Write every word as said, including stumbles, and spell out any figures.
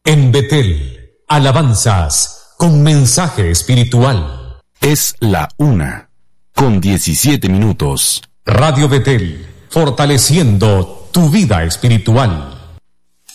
En Betel, alabanzas con mensaje espiritual. Es la una, con diecisiete minutos. Radio Betel, fortaleciendo tu vida espiritual.